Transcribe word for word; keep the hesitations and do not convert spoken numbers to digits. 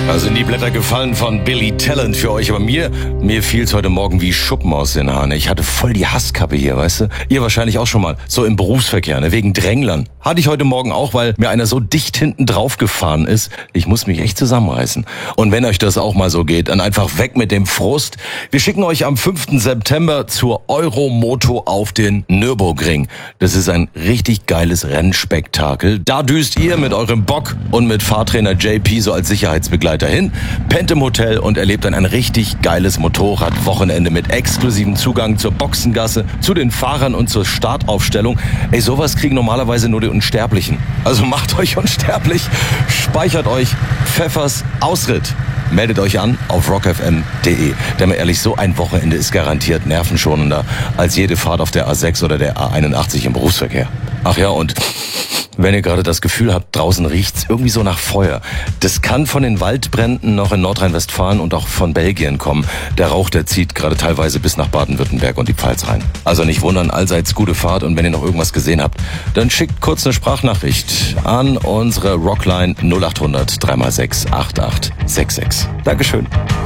Da sind die Blätter gefallen von Billy Talent für euch, aber mir, mir fiel's heute Morgen wie Schuppen aus den Haaren. Ich hatte voll die Hasskappe hier, weißt du? Ihr wahrscheinlich auch schon mal, so im Berufsverkehr, ne? Wegen Dränglern. Hatte ich heute Morgen auch, weil mir einer so dicht hinten drauf gefahren ist. Ich muss mich echt zusammenreißen. Und wenn euch das auch mal so geht, dann einfach weg mit dem Frust. Wir schicken euch am fünften September zur Euromoto auf den Nürburgring. Das ist ein richtig geiles Rennspektakel. Da düst ihr mit eurem Bock und mit Fahrtrainer J P so als Sicherheitsbegleiter hin, pennt im Hotel und erlebt dann ein richtig geiles Motorradwochenende mit exklusivem Zugang zur Boxengasse, zu den Fahrern und zur Startaufstellung. Ey, sowas kriegen normalerweise nur die Unsterblichen. Also macht euch unsterblich, speichert euch Pfeffers Ausritt. Meldet euch an auf rock f m punkt d e. Denn mal ehrlich, so ein Wochenende ist garantiert nervenschonender als jede Fahrt auf der A sechs oder der A einundachtzig im Berufsverkehr. Ach ja, und wenn ihr gerade das Gefühl habt, draußen riecht's irgendwie so nach Feuer. Das kann von den Waldbränden noch in Nordrhein-Westfalen und auch von Belgien kommen. Der Rauch, der zieht gerade teilweise bis nach Baden-Württemberg und die Pfalz rein. Also nicht wundern, allseits gute Fahrt, und wenn ihr noch irgendwas gesehen habt, dann schickt kurz eine Sprachnachricht an unsere Rockline null acht hundert drei mal sechs acht acht sechs sechs. Dankeschön.